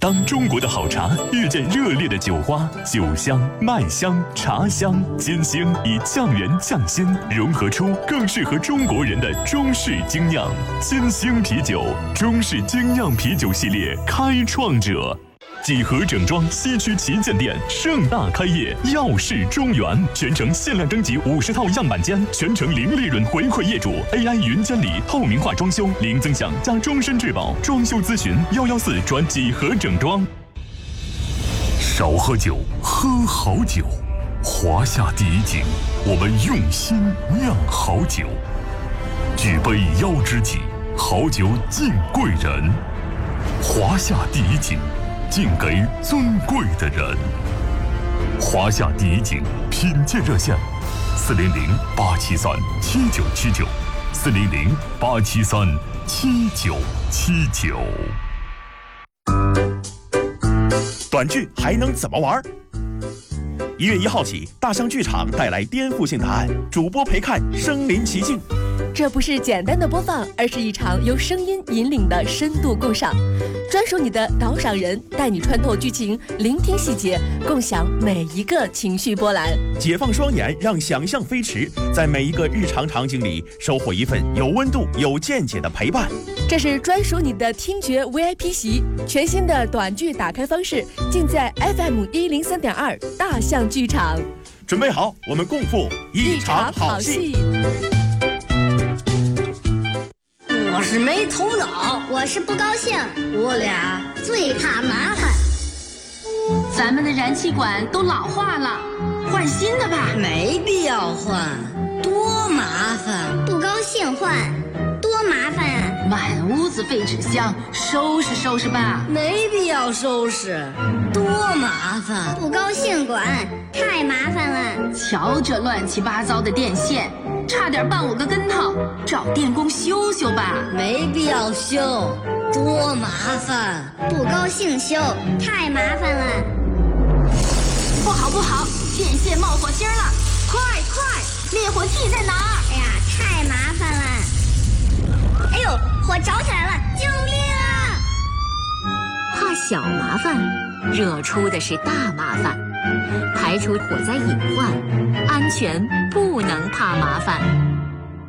当中国的好茶遇见热烈的酒花，酒香、麦香、茶香、金星以匠人匠心融合出更适合中国人的中式精酿。金星啤酒，中式精酿啤酒系列开创者。几何整装西区旗舰店盛大开业，耀世中原，全程限量征集50套样板间，全程零利润回馈业主 ，AI 云监理，透明化装修，零增享加终身质保，装修咨询114转几何整装。少喝酒，喝好酒。华夏第一景，我们用心酿好酒。举杯邀知己，好酒敬贵人。华夏第一景，敬给尊贵的人。华夏第一景品鉴热线：400-873-7979，400-873-7979。 短剧还能怎么玩？1月1号起，大象剧场带来颠覆性答案，主播陪看身临其境。 这不是简单的播放，而是一场由声音引领的深度共赏，专属你的导赏人，带你穿透剧情，聆听细节，共享每一个情绪波澜。 解放双眼，让想象飞驰，在每一个日常场景里收获一份有温度、有见解的陪伴。 这是专属你的听觉 VIP 席，全新的短剧打开方式，尽在 FM103.2大象剧场。 准备好，我们共赴一场好戏。 我是没头脑， 我是不高兴， 我俩最怕麻烦。 咱们的燃气管都老化了，换新的吧。 没必要换，多麻烦。 不高兴换，多麻烦啊！ 满屋子废纸箱，收拾收拾吧。 没必要收拾，多麻烦。 不高兴管，太麻烦了。 瞧这乱七八糟的电线，差点绊我个跟头，找电工修修吧。 没必要修，多麻烦。 不高兴修，太麻烦了。 不好不好，电线冒火星了，快快，灭火器在哪儿？ 哎呀，太麻烦了。哎呦，火着起来了，救命啊！ 怕小麻烦，惹出的是大麻烦。排除火灾隐患，安全不能怕麻烦。